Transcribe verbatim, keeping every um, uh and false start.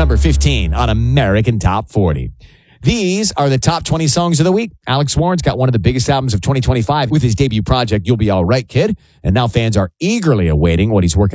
number fifteen on American Top forty. These are the top twenty songs of the week. Alex Warren's got one of the biggest albums of twenty twenty-five with his debut project, You'll Be All Right, Kid. And now fans are eagerly awaiting what he's working